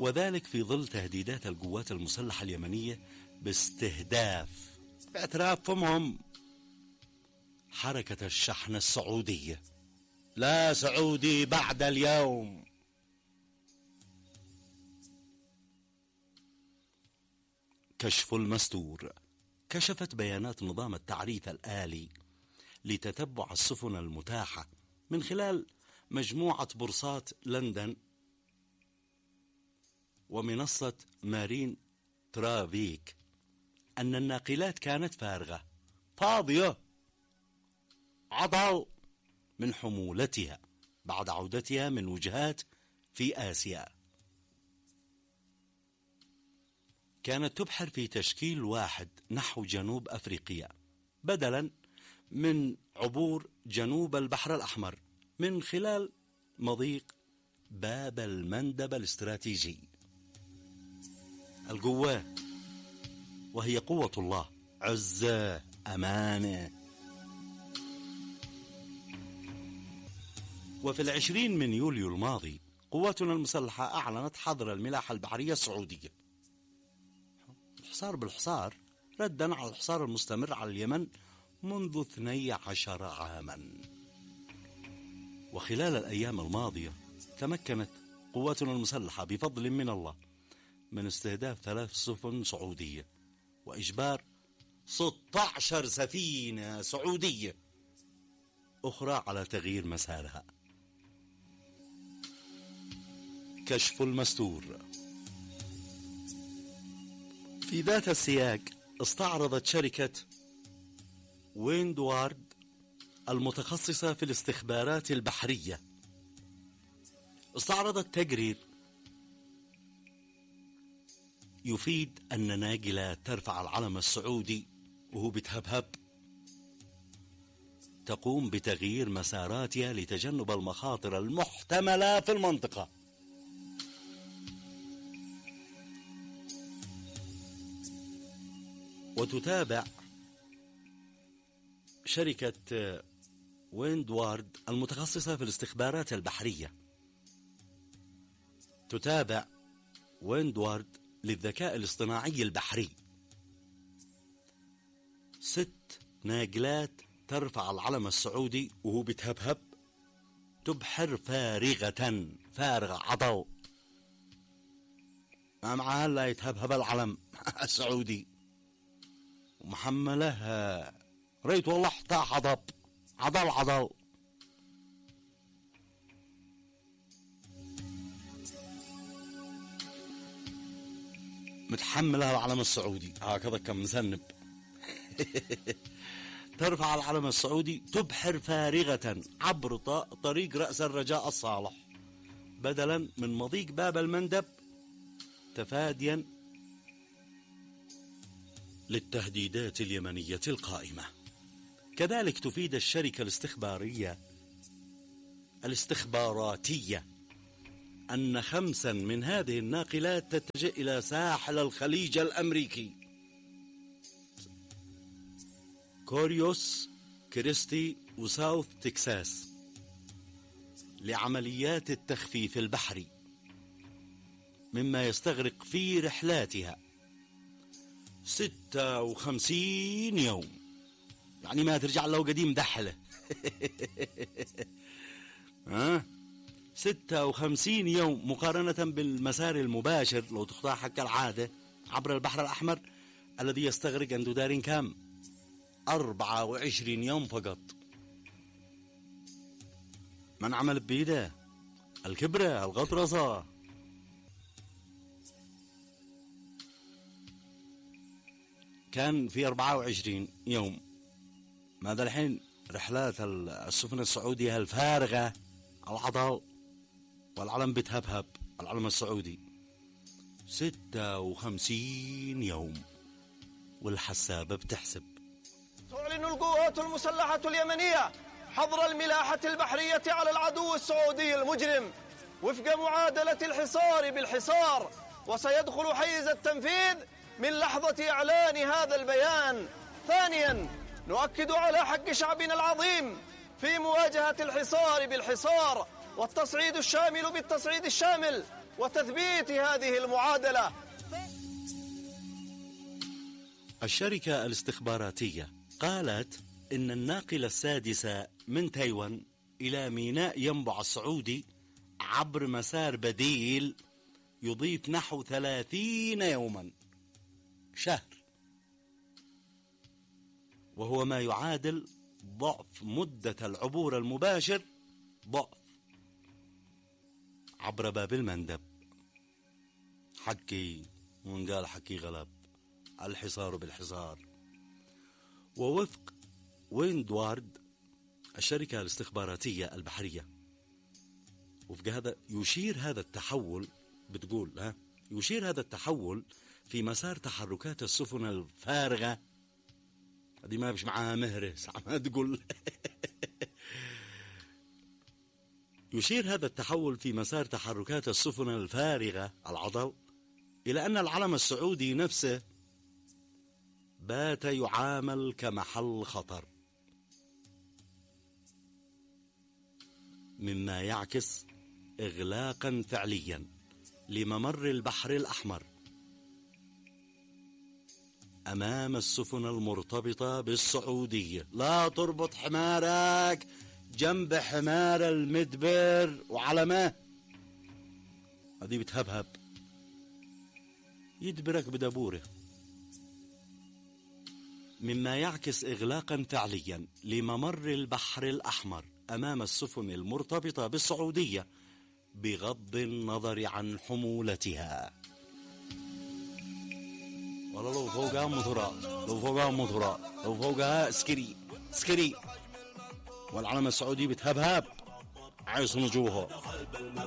وذلك في ظل تهديدات القوات المسلحة اليمنية باستهداف باعتراف فمهم حركة الشحنة السعودية. لا سعودي بعد اليوم. كشف المستور. كشفت بيانات نظام التعريف الآلي لتتبع السفن المتاحة من خلال مجموعة بورصات لندن ومنصة مارين ترافيك أن الناقلات كانت فارغة فاضية عطل من حمولتها بعد عودتها من وجهات في آسيا. كانت تبحر في تشكيل واحد نحو جنوب أفريقيا بدلا من عبور جنوب البحر الأحمر من خلال مضيق باب المندب الاستراتيجي. القوة وهي قوة الله، عزة، أمانة. وفي 20 من يوليو الماضي قواتنا المسلحة أعلنت حظر الملاحة البحرية السعودية، الحصار بالحصار ردا على الحصار المستمر على اليمن منذ 12 عاما. وخلال الأيام الماضية تمكنت قواتنا المسلحة بفضل من الله من استهداف 3 سفن سعودية وإجبار 16 سفينة سعودية أخرى على تغيير مسارها. كشف المستور. في ذات السياق استعرضت شركة ويندوارد المتخصصة في الاستخبارات البحرية استعرضت تقرير يفيد أن ناقلة ترفع العلم السعودي وهو بتهبهب تقوم بتغيير مساراتها لتجنب المخاطر المحتملة في المنطقة. وتتابع شركة ويندوارد المتخصصة في الاستخبارات البحرية تتابع ويندوارد للذكاء الاصطناعي البحري 6 ناقلات ترفع العلم السعودي وهو بتهبهب تبحر فارغة عضو ما معها لا يتهبهب العلم السعودي ومحمله ريت والله حتى عضل متحملها العلم السعودي هكذا كم مسنب ترفع العلم السعودي تبحر فارغة عبر طريق رأس الرجاء الصالح بدلا من مضيق باب المندب تفاديا للتهديدات اليمنية القائمة. كذلك تفيد الشركة الاستخباراتية أن 5 من هذه الناقلات تتجه إلى ساحل الخليج الأمريكي كوريوس كريستي وساوث تكساس لعمليات التخفيف البحري مما يستغرق في رحلاتها 56 يوم يعني ما ترجع له قديم دحله 56 يوم مقارنة بالمسار المباشر لو تخطى حق العادة عبر البحر الأحمر الذي يستغرق عنده دارين كام 24 يوم فقط. من عمل بيده الكبرى الغطرسة. كان في 24 يوم. ماذا الحين رحلات السفن السعودية الفارغة العضل والعلم بتهبهب العلم السعودي 56 يوم والحسابة بتحسب. تعلن القوات المسلحة اليمنية حظر الملاحة البحرية على العدو السعودي المجرم وفق معادلة الحصار بالحصار، وسيدخل حيز التنفيذ من لحظة إعلان هذا البيان. ثانيا، نؤكد على حق شعبنا العظيم في مواجهة الحصار بالحصار والتصعيد الشامل بالتصعيد الشامل وتثبيت هذه المعادلة. الشركة الاستخباراتية قالت إن الناقلة السادسة من تايوان إلى ميناء ينبع السعودي عبر مسار بديل يضيف نحو 30 يوما، شهر، وهو ما يعادل ضعف مدة العبور المباشر، ضعف، عبر باب المندب. حكي ومن قال حكي غلب، الحصار بالحصار. ووفق ويندوارد الشركة الاستخباراتية البحرية، وفق هذا يشير هذا التحول، بتقول يشير هذا التحول في مسار تحركات السفن الفارغة، هذه ما بش معها مهرس عم تقول يشير هذا التحول في مسار تحركات السفن الفارغة العضل إلى أن العلم السعودي نفسه بات يعامل كمحل خطر، مما يعكس إغلاقا فعليا لممر البحر الأحمر أمام السفن المرتبطة بالسعودية. لا تربط حمارك جنب حمار المدبر وعلمه، هذه بتهبهب يدبرك بدبوره. مما يعكس إغلاقا فعليا لممر البحر الأحمر أمام السفن المرتبطة بالسعودية بغض النظر عن حمولتها. والله لو فوقها مطرة، لو فوقها مطرة، لو فوقها سكري والعلم السعودي بتهبهب عايز نجوها.